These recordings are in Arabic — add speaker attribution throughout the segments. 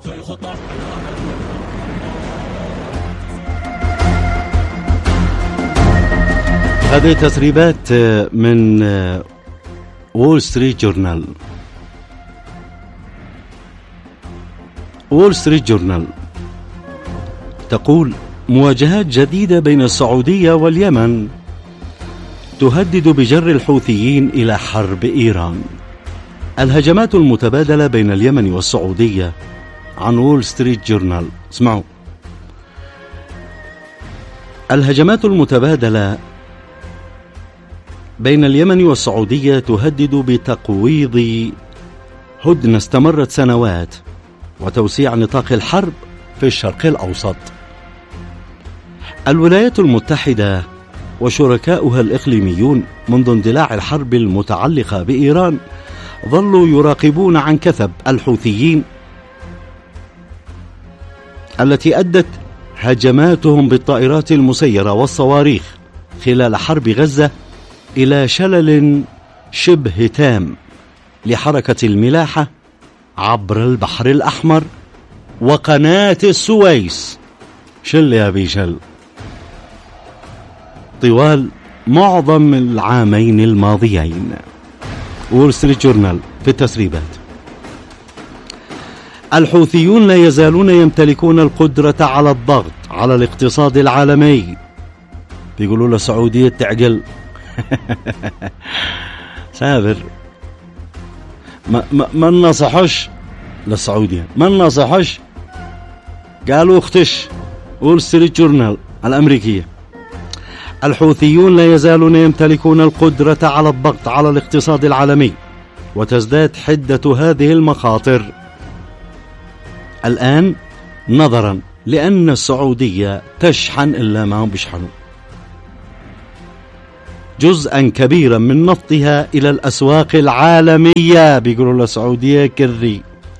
Speaker 1: هذه تسريبات من وول ستريت جورنال. وول ستريت جورنال تقول: مواجهات جديدة بين السعودية واليمن تهدد بجر الحوثيين إلى حرب إيران. الهجمات المتبادلة بين اليمن والسعودية. عن وول ستريت جورنال، اسمعوا: الهجمات المتبادلة بين اليمن والسعودية تهدد بتقويض هدنة استمرت سنوات وتوسيع نطاق الحرب في الشرق الأوسط. الولايات المتحدة وشركاؤها الإقليميون منذ اندلاع الحرب المتعلقة بإيران ظلوا يراقبون عن كثب الحوثيين التي أدت هجماتهم بالطائرات المسيرة والصواريخ خلال حرب غزة إلى شلل شبه تام لحركة الملاحة عبر البحر الأحمر وقناة السويس. شل يا بيشل طوال معظم العامين الماضيين. وول ستريت جورنال في التسريبات: الحوثيون لا يزالون يمتلكون القدرة على الضغط على الاقتصاد العالمي. بيقولوا للسعودية تعقل. سافر ما نصحش للسعودية، ما نصحش، قالوا اختش. وول ستريت جورنال الأمريكية: الحوثيون لا يزالون يمتلكون القدرة على الضغط على الاقتصاد العالمي وتزداد حدة هذه المخاطر الآن نظرا لأن السعودية تشحن إلا ما هم بيشحنوا جزءا كبيرا من نفطها إلى الأسواق العالمية. بيقولوا للسعودية كري.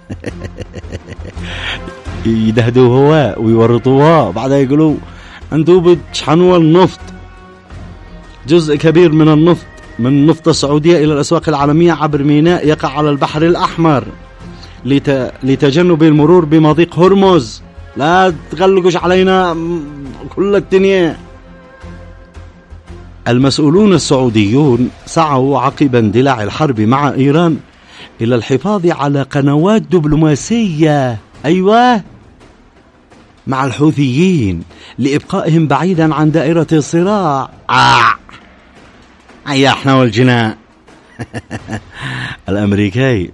Speaker 1: يدهدوا هواء ويورطوها، بعدها يقولوا أنتوا بتشحنوا النفط. جزء كبير من النفط من نفط السعودية إلى الأسواق العالمية عبر ميناء يقع على البحر الأحمر لتجنب المرور بمضيق هرمز. لا تغلقوش علينا كل الدنيا. المسؤولون السعوديون سعوا عقب اندلاع الحرب مع إيران إلى الحفاظ على قنوات دبلوماسية، أيوة، مع الحوثيين لإبقائهم بعيدا عن دائرة الصراع. أي احنا والجناء. الأمريكي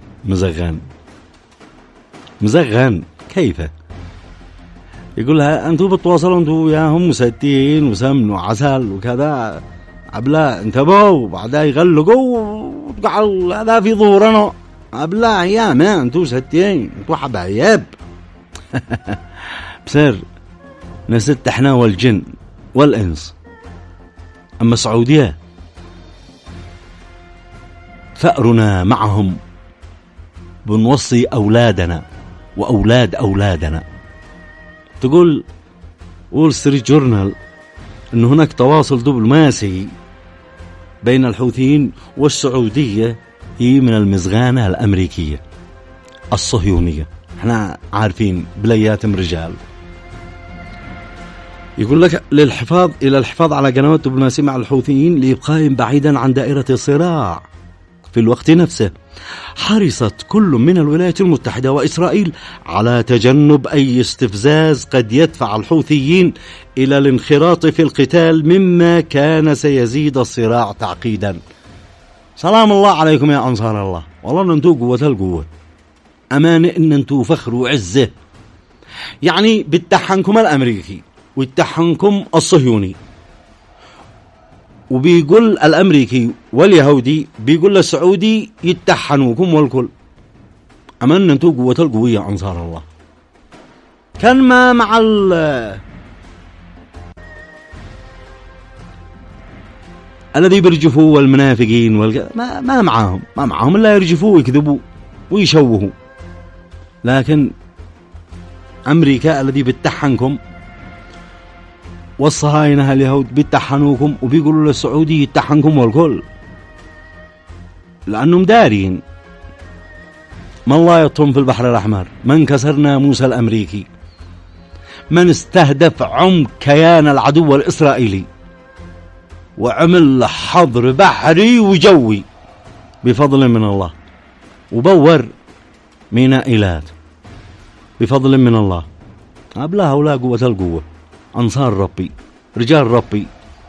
Speaker 1: مزغن كيف يقولها أنتوا بتواصلوا أنتوا وياهم مسدين وسمن وعسل وكذا، أبلا انتبهوا بعدها يغلقوا وقعوا هذا في ظهورنا. أبلا يا ما أنتوا ستين أنتوا حبايب. بسر نسيت احنا والجن والإنس. أما السعودية ثأرنا معهم، بنوصي أولادنا وأولاد أولادنا. تقول وول ستريت جورنال أن هناك تواصل دبلوماسي بين الحوثيين والسعودية، هي من المزغانة الأمريكية الصهيونية. احنا عارفين بلياتم رجال. يقول لك الحفاظ على قنوات دبلوماسية مع الحوثيين لإبقائهم بعيدا عن دائرة الصراع. في الوقت نفسه حرصت كل من الولايات المتحدة وإسرائيل على تجنب أي استفزاز قد يدفع الحوثيين إلى الانخراط في القتال، مما كان سيزيد الصراع تعقيدا. سلام الله عليكم يا أنصار الله، والله أن أنتوا قوة القوة، أمان إن أنتوا فخر وعزة. يعني بتحنكم الأمريكي ويتحنكم الصهيوني، وبيقول الأمريكي واليهودي بيقول للسعودي يتحنوكم والكل. أمن أنتوا قوة القوية أنصار الله. كان ما مع الذي بيرجفوا والمنافقين ما معهم إلا يرجفوا ويكذبوا ويشوهوا. لكن أمريكا الذي بتحنكم والصهاينة اليهود بيتحنوكم وبيقولوا للسعودي يتحنكم والكل، لأنهم دارين من لا يطم في البحر الأحمر، من كسر ناموس الأمريكي، من استهدف عمق كيان العدو الإسرائيلي وعمل حظر بحري وجوي بفضل من الله، وبور ميناء إيلات بفضل من الله. أبلا هؤلاء قوة القوة، أنصار ربي، رجال ربي.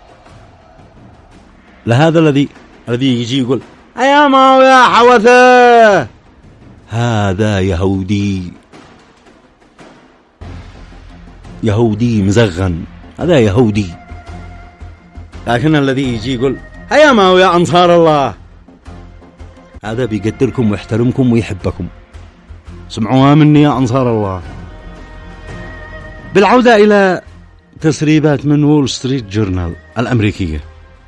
Speaker 1: لهذا الذي يجي يقول يا ما يا حوثة، هذا يهودي مزغن، هذا يهودي. لكن الذي يجي يقول يا ما يا أنصار الله، هذا بيقدركم ويحترمكم ويحبكم. سمعوها مني يا أنصار الله. بالعودة إلى تسريبات من وول ستريت جورنال الأمريكية،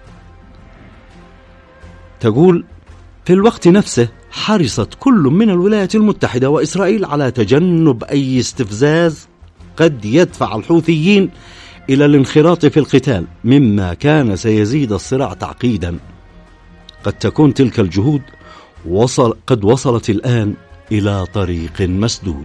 Speaker 1: تقول في الوقت نفسه حرصت كل من الولايات المتحدة وإسرائيل على تجنب أي استفزاز قد يدفع الحوثيين إلى الانخراط في القتال، مما كان سيزيد الصراع تعقيدا. قد تكون تلك الجهود قد وصلت الآن إلى طريق مسدود.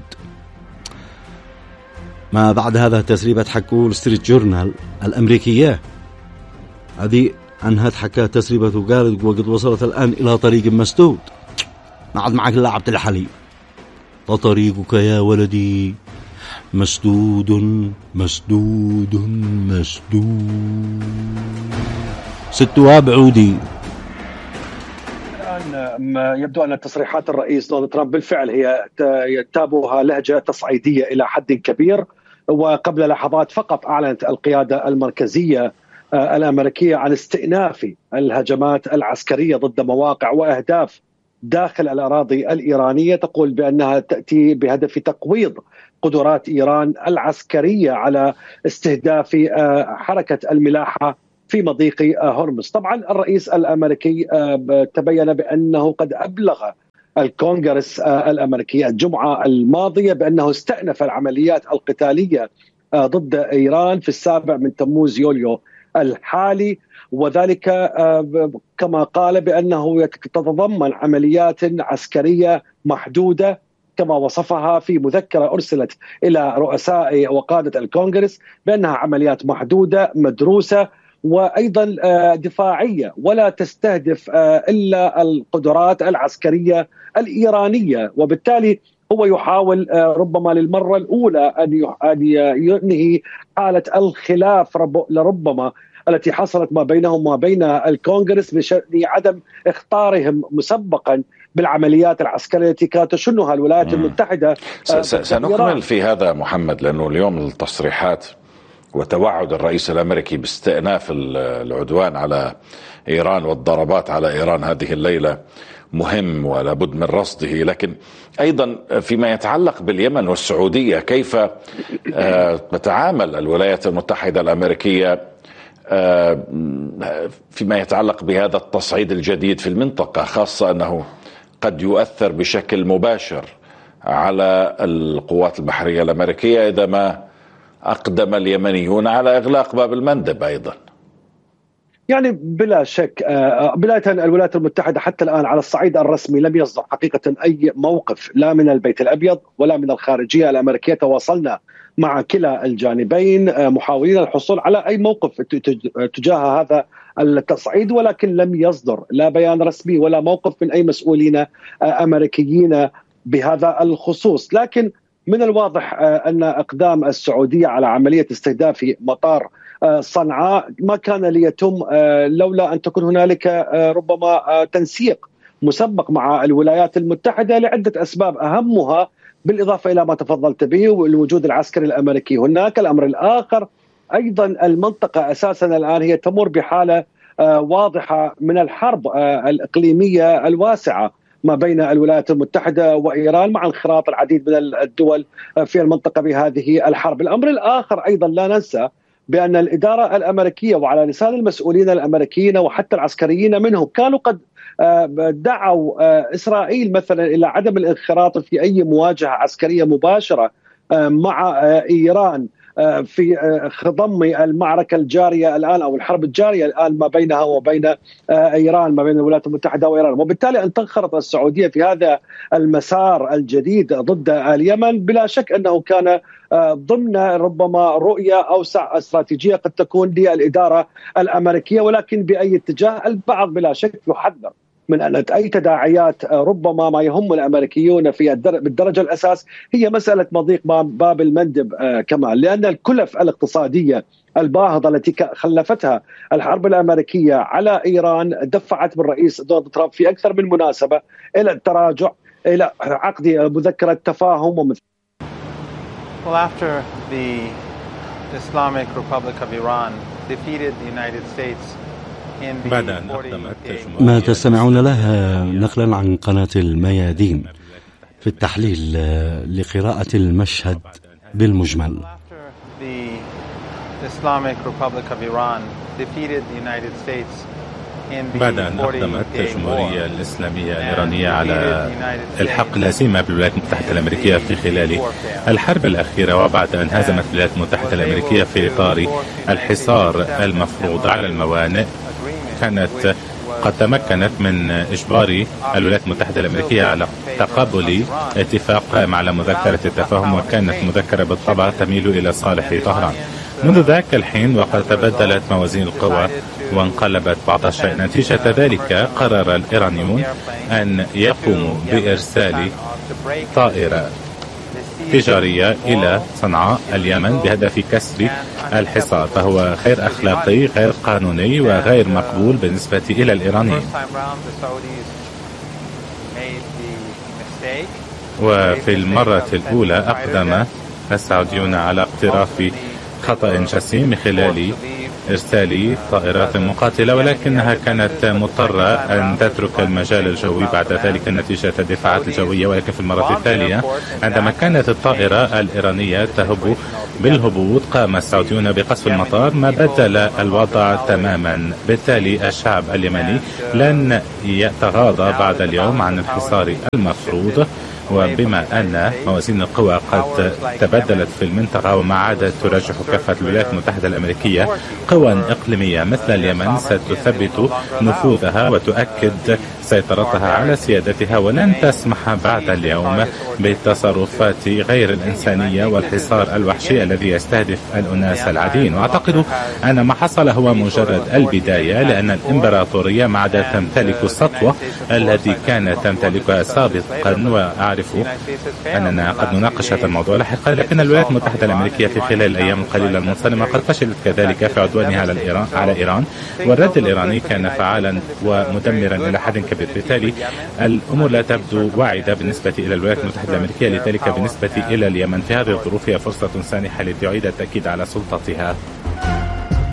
Speaker 1: ما بعد هذا تسريبات حق وول ستريت جورنال الأمريكية، هذه أنهت حكا تسريبات وقالت وقد وصلت الآن إلى طريق مسدود. ما عاد معك إلا عبد الحليم، فطريقك يا ولدي مسدود مسدود مسدود. ستها بعودي.
Speaker 2: الآن يبدو أن تصريحات الرئيس دونالد ترامب بالفعل هي تابوها لهجة تصعيدية إلى حد كبير. وقبل لحظات فقط أعلنت القيادة المركزية الأمريكية عن استئناف الهجمات العسكرية ضد مواقع وأهداف داخل الأراضي الإيرانية. تقول بأنها تأتي بهدف تقويض قدرات إيران العسكرية على استهداف حركة الملاحة في مضيق هرمز. طبعا الرئيس الأمريكي تبين بأنه قد أبلغ الكونغرس الأمريكي الجمعة الماضية بأنه استأنف العمليات القتالية ضد إيران في 7 تموز يوليو الحالي، وذلك كما قال بأنه تتضمن عمليات عسكرية محدودة كما وصفها في مذكرة أرسلت إلى رؤساء وقادة الكونغرس بأنها عمليات محدودة مدروسة وأيضا دفاعية ولا تستهدف إلا القدرات العسكرية الإيرانية. وبالتالي هو يحاول ربما للمرة الأولى أن ينهي حالة الخلاف لربما التي حصلت ما بينهم وما بين الكونغرس بشأن عدم اخطارهم مسبقا بالعمليات العسكرية التي كانت تشنها الولايات المتحدة.
Speaker 3: سنكمل في هذا محمد، لأنه اليوم التصريحات وتوعد الرئيس الأمريكي باستئناف العدوان على إيران والضربات على إيران هذه الليلة مهم ولا بد من رصده. لكن أيضا فيما يتعلق باليمن والسعودية، كيف تتعامل الولايات المتحدة الأمريكية فيما يتعلق بهذا التصعيد الجديد في المنطقة، خاصة أنه قد يؤثر بشكل مباشر على القوات البحرية الأمريكية إذا ما أقدم اليمنيون على إغلاق باب المندب أيضا؟
Speaker 2: يعني بلا شك بداية الولايات المتحدة حتى الآن على الصعيد الرسمي لم يصدر حقيقة أي موقف لا من البيت الأبيض ولا من الخارجية الأمريكية. تواصلنا مع كلا الجانبين محاولين الحصول على أي موقف تجاه هذا التصعيد، ولكن لم يصدر لا بيان رسمي ولا موقف من أي مسؤولين أمريكيين بهذا الخصوص. لكن من الواضح أن إقدام السعودية على عملية استهداف مطار صنعاء ما كان ليتم لولا أن تكون هنالك ربما تنسيق مسبق مع الولايات المتحدة لعدة أسباب، أهمها بالإضافة إلى ما تفضلت به والوجود العسكري الأمريكي هناك. الأمر الآخر أيضا المنطقة أساسا الآن هي تمر بحالة واضحة من الحرب الإقليمية الواسعة ما بين الولايات المتحدة وإيران مع انخراط العديد من الدول في المنطقة بهذه الحرب. الأمر الآخر أيضا لا ننسى بأن الإدارة الأمريكية وعلى لسان المسؤولين الأمريكيين وحتى العسكريين منهم كانوا قد دعوا إسرائيل مثلا إلى عدم الانخراط في أي مواجهة عسكرية مباشرة مع إيران في خضم المعركة الجارية الآن أو الحرب الجارية الآن ما بينها وبين إيران، ما بين الولايات المتحدة وإيران. وبالتالي أن تنخرط السعودية في هذا المسار الجديد ضد اليمن بلا شك أنه كان ضمن ربما رؤية أوسع استراتيجية قد تكون للإدارة الأمريكية، ولكن بأي اتجاه. البعض بلا شك يحذر من أن أي تداعيات ربما ما يهم الأمريكيون في بالدرجة الأساس هي مسألة مضيق باب المندب كمان، لأن الكلف الاقتصادية الباهظة التي خلفتها الحرب الأمريكية على إيران دفعت بالرئيس دونالد ترامب في أكثر من مناسبة إلى التراجع، إلى عقد مذكرة تفاهم
Speaker 4: Well, after the Islamic Republic of Iran defeated the United States
Speaker 5: بعد أن أقدمت
Speaker 1: ما تستمعون لها نقلا عن قناة الميادين في التحليل لقراءة المشهد بالمجمل.
Speaker 5: بعد أن أقدمت الجمهورية الإسلامية الإيرانية على الحق لا سيما بالولايات المتحدة الأمريكية في خلال الحرب الأخيرة، وبعد أن هزمت الولايات المتحدة الأمريكية في إطار الحصار المفروض على الموانئ، كانت قد تمكنت من إجبار الولايات المتحدة الأمريكية على تقبل اتفاق قائم على مذكرة التفاهم، وكانت مذكرة بالطبع تميل إلى صالح طهران. منذ ذاك الحين وقد تبدلت موازين القوى وانقلبت بعض الشيء. نتيجة ذلك قرر الإيرانيون أن يقوموا بإرسال طائرة تجارية إلى صنعاء اليمن بهدف كسر الحصار، فهو غير أخلاقي، غير قانوني، وغير مقبول بالنسبة إلى الإيرانيين. وفي المرة الأولى أقدم السعوديون على اقتراف خطأ جسيم من خلال إرسال طائرات مقاتلة، ولكنها كانت مضطرة أن تترك المجال الجوي بعد ذلك نتيجة الدفاعات الجوية. ولكن في المرة التالية عندما كانت الطائرة الإيرانية تهب بالهبوط قام السعوديون بقصف المطار، ما بدل الوضع تماما. بالتالي الشعب اليمني لن يتغاضى بعد اليوم عن الحصار المفروض، وبما أن موازين القوى قد تبدلت في المنطقة وما عادت ترجح كافة الولايات المتحدة الأمريكية، قوى إقليمية مثل اليمن ستثبت نفوذها وتؤكد سيطرتها على سيادتها، ولن تسمح بعد اليوم بالتصرفات غير الإنسانية والحصار الوحشي الذي يستهدف الأناس العاديين. وأعتقد أن ما حصل هو مجرد البداية، لأن الإمبراطورية ما عادت تمتلك السطوة التي كانت تمتلكها سابقا. وأعرف أننا قد نناقش هذا الموضوع لاحقا، لكن الولايات المتحدة الأمريكية في خلال الأيام القليلة المنصرمة قد فشلت كذلك في عدوانها على إيران، والرد الإيراني كان فعالا ومدمرا إلى حد كبير. بالتالي الأمور لا تبدو واعدة بالنسبة إلى الولايات المتحدة الأمريكية، لذلك بالنسبة إلى اليمن في هذه الظروف هي فرصة سانحة لتعيد التأكيد على سلطتها